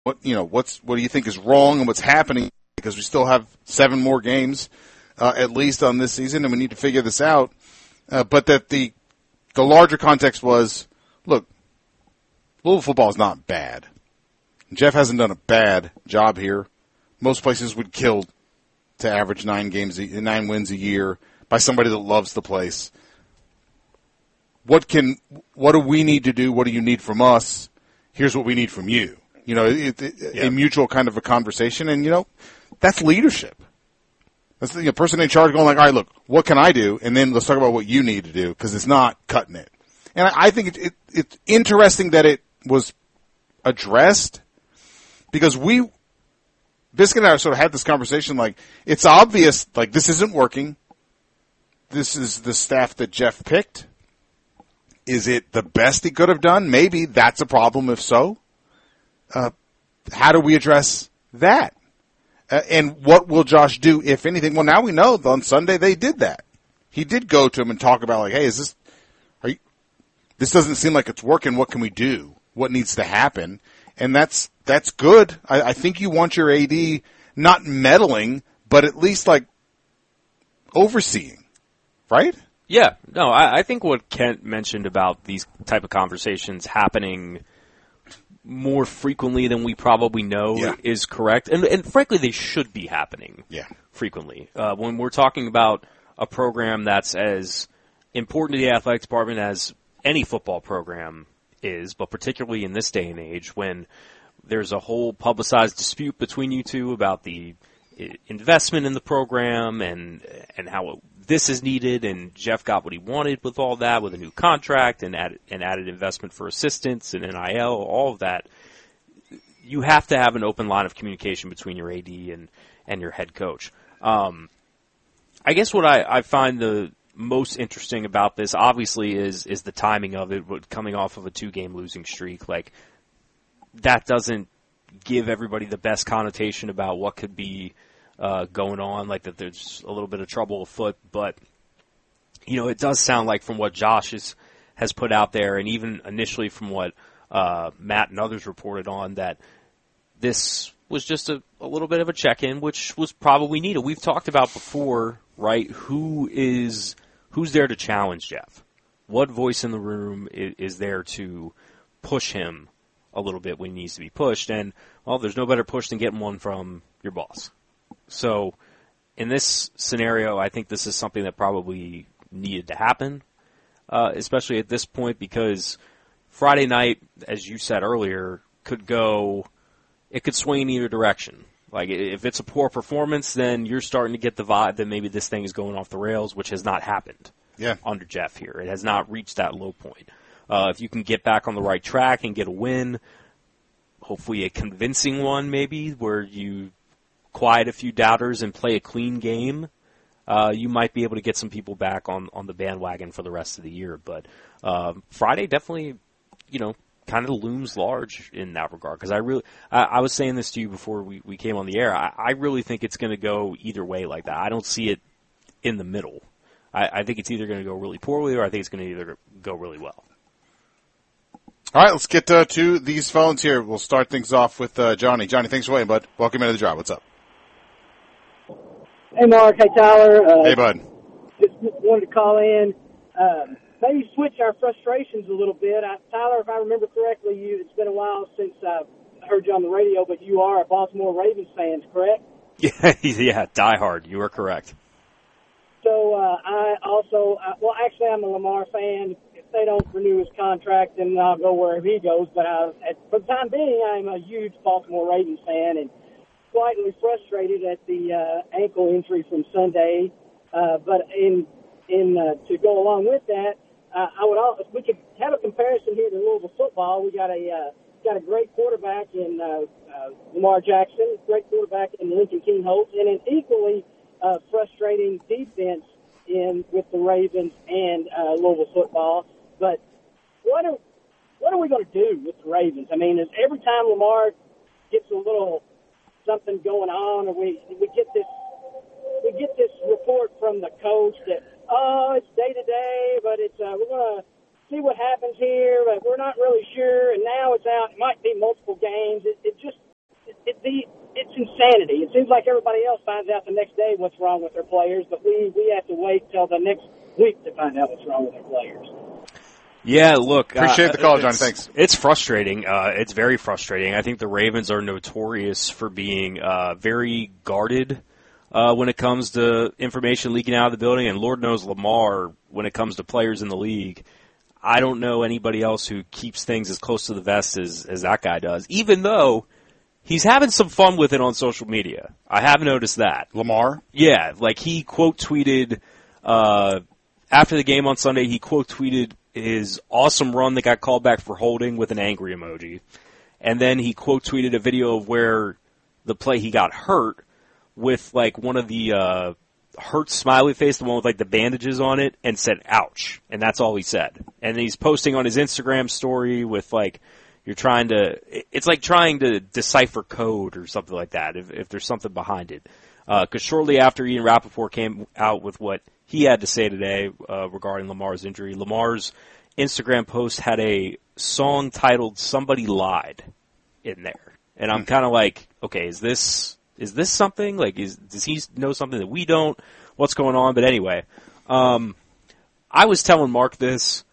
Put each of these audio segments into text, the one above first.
what do you think is wrong and what's happening, because we still have 7 more games at least on this season, and we need to figure this out. But that the larger context was, look, Louisville football is not bad. Jeff hasn't done a bad job here. Most places would kill to average 9 wins a year by somebody that loves the place. What do we need to do? What do you need from us? Here's what we need from you. A mutual kind of a conversation, and that's leadership. That's the person in charge going like, all right, look, what can I do? And then let's talk about what you need to do, because it's not cutting it. And I think it's interesting that it was addressed, because Biscuit and I sort of had this conversation, like, it's obvious, like, this isn't working. This is the staff that Jeff picked. Is it the best he could have done? Maybe. That's a problem if so. How do we address that? And what will Josh do, if anything? Well, now we know on Sunday they did that. He did go to him and talk about, like, hey, this doesn't seem like it's working. What can we do? What needs to happen? And that's good. I think you want your AD not meddling, but at least like overseeing, right? Yeah. No, I think what Kent mentioned about these type of conversations happening more frequently than we probably know is correct. And frankly, they should be happening frequently. When we're talking about a program that's as important to the athletic department as any football program is, but particularly in this day and age when there's a whole publicized dispute between you two about the investment in the program and how this is needed, and Jeff got what he wanted with all that, with a new contract and added investment for assistants and NIL, all of that. You have to have an open line of communication between your AD and your head coach. I guess what I find the most interesting about this, obviously, is the timing of it, coming off of a 2-game losing streak. Like, that doesn't give everybody the best connotation about what could be going on, like that there's a little bit of trouble afoot. But, it does sound like from what Josh has put out there, and even initially from what Matt and others reported on, that this was just a little bit of a check-in, which was probably needed. We've talked about before, right, who's there to challenge Jeff? What voice in the room is there to push him a little bit when he needs to be pushed? And, well, there's no better push than getting one from your boss. So in this scenario, I think this is something that probably needed to happen, especially at this point, because Friday night, as you said earlier, could swing in either direction. Like, if it's a poor performance, then you're starting to get the vibe that maybe this thing is going off the rails, which has not happened under Jeff here. It has not reached that low point. If you can get back on the right track and get a win, hopefully a convincing one maybe, where you quiet a few doubters and play a clean game, you might be able to get some people back on the bandwagon for the rest of the year. But Friday definitely, kind of looms large in that regard, because I was saying this to you before we came on the air. I really think it's going to go either way like that. I don't see it in the middle. I think it's either going to go really poorly, or I think it's going to either go really well. All right, let's get to these phones here. We'll start things off with Johnny. Johnny, thanks for waiting, bud. Welcome into the drive. What's up? Hey, Mark. Hey, Tyler. Hey, bud. Just wanted to call in. Maybe switch our frustrations a little bit. Tyler, if I remember correctly, it's been a while since I've heard you on the radio, but you are a Baltimore Ravens fan, correct? Yeah, diehard. You are correct. So actually, I'm a Lamar fan. If they don't renew his contract, then I'll go wherever he goes. But for the time being, I'm a huge Baltimore Ravens fan and slightly frustrated at the ankle injury from Sunday. But to go along with that, if we could have a comparison here to Louisville football. We got a great quarterback in Lamar Jackson, great quarterback in Lincoln Kingholtz, and an equally frustrating defense with the Ravens and Louisville football. But what are we going to do with the Ravens? I mean, every time Lamar gets a little something going on, or we get this report from the coach that it's day to day, but we're going to see what happens here, but we're not really sure. And now it's out; it might be multiple games. It just insanity. It seems like everybody else finds out the next day what's wrong with their players, but we have to wait till the next week to find out what's wrong with their players. Yeah, look. Appreciate the call, Johnny. Thanks. It's frustrating. It's very frustrating. I think the Ravens are notorious for being very guarded when it comes to information leaking out of the building, and Lord knows Lamar, when it comes to players in the league, I don't know anybody else who keeps things as close to the vest as that guy does, even though he's having some fun with it on social media. I have noticed that. Lamar? Yeah, like he quote tweeted after the game on Sunday, he quote tweeted his awesome run that got called back for holding with an angry emoji. And then he quote tweeted a video of where the play he got hurt with like one of the hurt smiley face, the one with like the bandages on it, and said ouch. And that's all he said. And he's posting on his Instagram story with like, it's like trying to decipher code or something like that, if there's something behind it. Because shortly after Ian Rappaport came out with what he had to say today regarding Lamar's injury, Lamar's Instagram post had a song titled "Somebody Lied" in there, and I'm kind of like, okay, is this something? Like, does he know something that we don't? What's going on? But anyway, I was telling Mark this.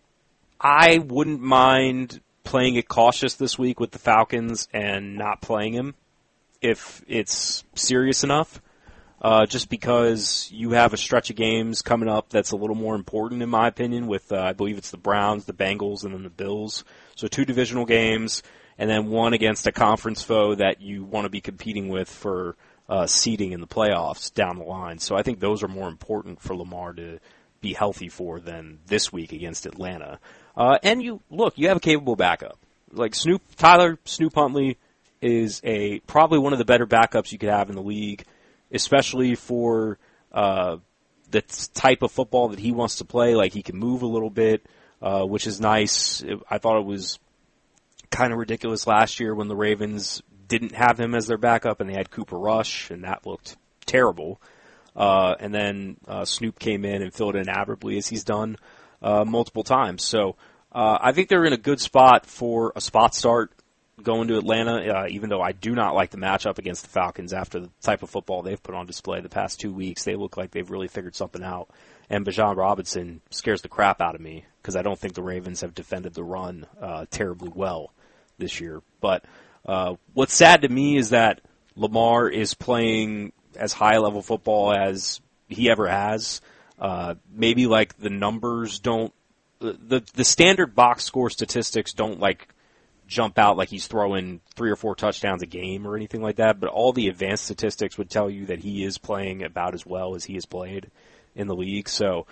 I wouldn't mind playing it cautious this week with the Falcons and not playing him if it's serious enough. Just because you have a stretch of games coming up that's a little more important, in my opinion, with, I believe it's the Browns, the Bengals, and then the Bills. So 2 divisional games, and then one against a conference foe that you want to be competing with for seeding in the playoffs down the line. So I think those are more important for Lamar to be healthy for than this week against Atlanta. And you have a capable backup. Like Tyler Snoop Huntley is probably one of the better backups you could have in the league, especially for the type of football that he wants to play. Like, he can move a little bit, which is nice. I thought it was kind of ridiculous last year when the Ravens didn't have him as their backup and they had Cooper Rush, and that looked terrible. And then Snoop came in and filled in admirably, as he's done multiple times. So I think they're in a good spot for a spot start going to Atlanta, even though I do not like the matchup against the Falcons after the type of football they've put on display the past 2 weeks. They look like they've really figured something out. And Bijan Robinson scares the crap out of me because I don't think the Ravens have defended the run terribly well this year. But what's sad to me is that Lamar is playing as high-level football as he ever has. Maybe like the numbers don't – the standard box score statistics don't like – jump out like he's throwing 3 or 4 touchdowns a game or anything like that, but all the advanced statistics would tell you that he is playing about as well as he has played in the league. So,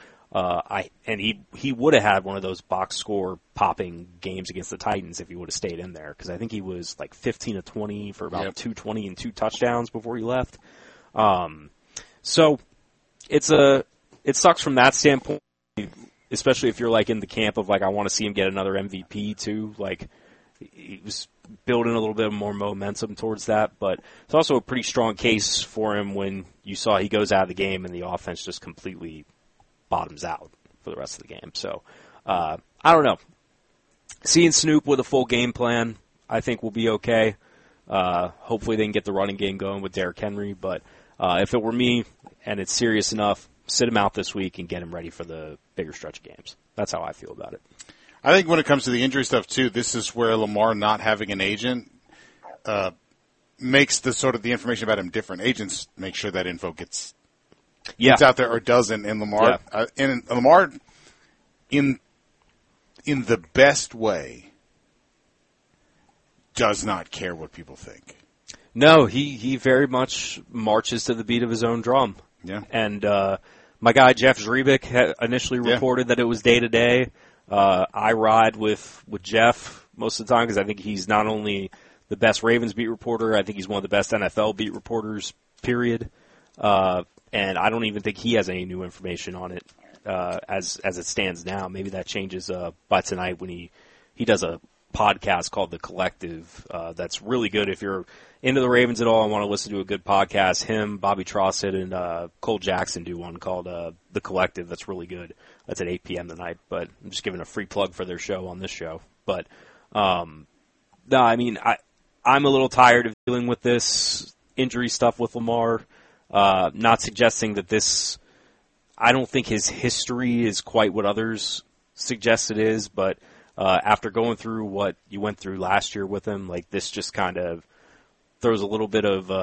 he would have had one of those box score popping games against the Titans if he would have stayed in there, because I think he was like 15 of 20 for about 220 and 2 touchdowns before he left. So it sucks from that standpoint, especially if you're like in the camp of like, I want to see him get another MVP too. Like, he was building a little bit more momentum towards that, but it's also a pretty strong case for him when you saw he goes out of the game and the offense just completely bottoms out for the rest of the game. So, I don't know. Seeing Snoop with a full game plan, I think will be okay. Hopefully they can get the running game going with Derrick Henry, but if it were me and it's serious enough, sit him out this week and get him ready for the bigger stretch of games. That's how I feel about it. I think when it comes to the injury stuff, too, this is where Lamar not having an agent makes the sort of the information about him different. Agents make sure that info gets out there or doesn't. And Lamar, Lamar, in the best way, does not care what people think. No, he very much marches to the beat of his own drum. Yeah. And my guy Jeff Zrebic had initially reported that it was day-to-day. I ride with Jeff most of the time because I think he's not only the best Ravens beat reporter, I think he's one of the best NFL beat reporters, period. And I don't even think he has any new information on it as it stands now. Maybe that changes by tonight when he does a podcast called The Collective that's really good if you're into the Ravens at all and want to listen to a good podcast. Him, Bobby Trossett, and Cole Jackson do one called The Collective that's really good. That's at 8 p.m. tonight, but I'm just giving a free plug for their show on this show. But, no, I mean, I'm a little tired of dealing with this injury stuff with Lamar. Not suggesting that this, I don't think his history is quite what others suggest it is, but after going through what you went through last year with him, like this just kind of throws a little bit of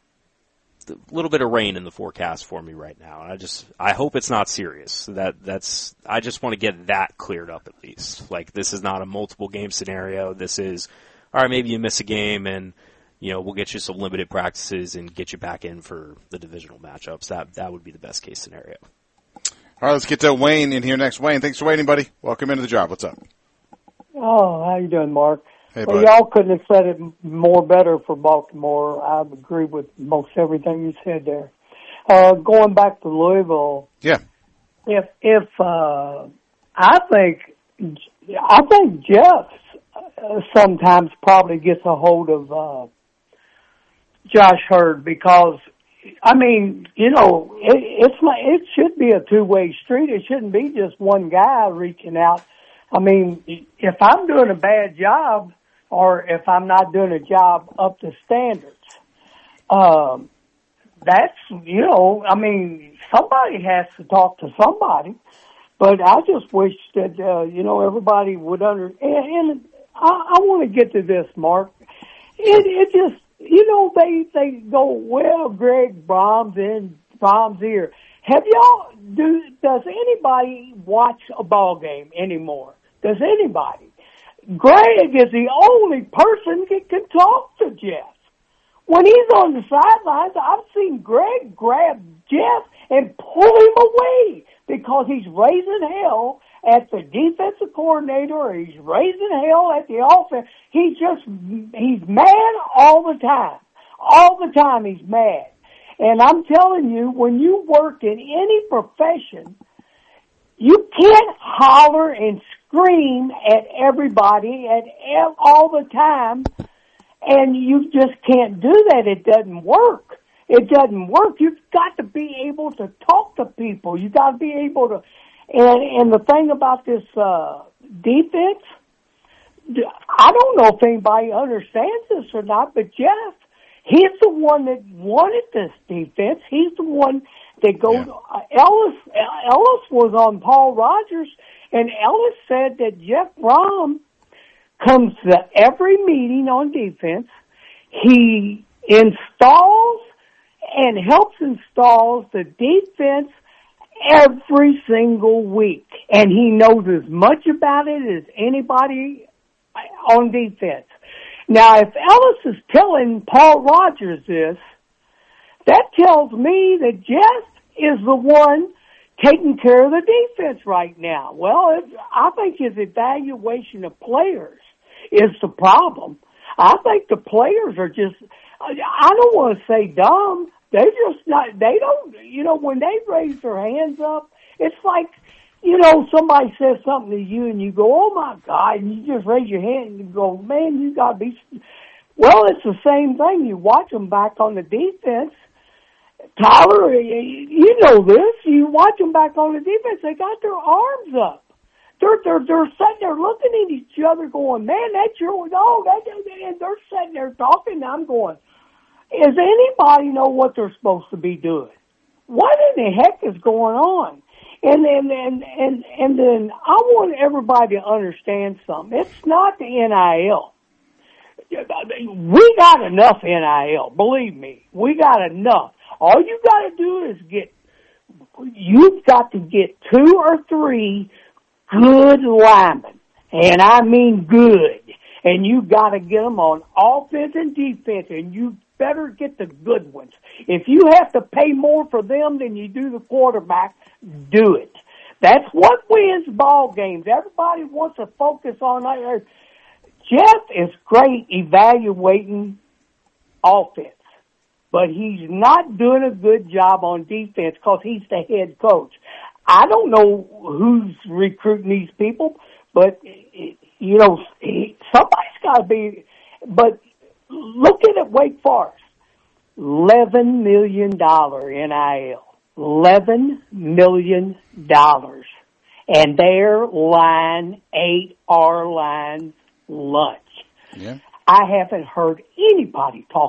rain in the forecast for me right now. And I hope it's not serious. I just want to get that cleared up at least. Like this is not a multiple game scenario. This is, all right, maybe you miss a game and, we'll get you some limited practices and get you back in for the divisional matchups. That would be the best case scenario. All right, let's get to Wayne in here next. Wayne, thanks for waiting, buddy. Welcome into the job. What's up? Oh, how you doing, Mark? Hey, well, y'all couldn't have said it more better for Baltimore. I agree with most everything you said there. Going back to Louisville. Yeah. If I think Jeff sometimes probably gets a hold of Josh Hurd because, I mean, it should be a two-way street. It shouldn't be just one guy reaching out. I mean, if I'm doing a bad job or if I'm not doing a job up to standards, that's, I mean, somebody has to talk to somebody. But I just wish that, everybody would and I want to get to this, Mark. It just, they go, well, Greg Brom's here. Does anybody watch a ball game anymore? Does anybody? Greg is the only person that can talk to Jeff. When he's on the sidelines, I've seen Greg grab Jeff and pull him away because he's raising hell at the defensive coordinator or he's raising hell at the offense. He's mad all the time. All the time he's mad. And I'm telling you, when you work in any profession, you can't holler and scream at everybody all the time, and you just can't do that. It doesn't work. It doesn't work. You've got to be able to talk to people. You've got to be able to, and the thing about this defense, I don't know if anybody understands this or not, but Jeff, he's the one that wanted this defense. He's the one that goes. Yeah. Ellis was on Paul Rogers, and Ellis said that Jeff Brom comes to every meeting on defense. He installs and helps install the defense every single week, and he knows as much about it as anybody on defense. Now, if Ellis is telling Paul Rogers this, that tells me that Jeff is the one taking care of the defense right now. Well, I think his evaluation of players is the problem. I think the players are just, I don't want to say dumb. They're just not, they don't, when they raise their hands up, it's like, somebody says something to you and you go, oh my God, and you just raise your hand and you go, man, you gotta be, well, it's the same thing. You watch them back on the defense. Tyler, you know this. You watch them back on the defense, they got their arms up. They're sitting there looking at each other going, man, that's your dog. And they're sitting there talking and I'm going, does anybody know what they're supposed to be doing? What in the heck is going on? And then I want everybody to understand something. It's not the NIL. We got enough NIL. Believe me, we got enough. All you got to do is you've got to get 2 or 3 good linemen. And I mean good. And you got to get them on offense and defense, and you better get the good ones. If you have to pay more for them than you do the quarterback, do it. That's what wins ball games. Everybody wants to focus on that. Jeff is great evaluating offense, but he's not doing a good job on defense because he's the head coach. I don't know who's recruiting these people, but, somebody's got to be. But look at Wake Forest. $11 million NIL. $11 million. And their line ate our line's lunch. Yeah. I haven't heard anybody talk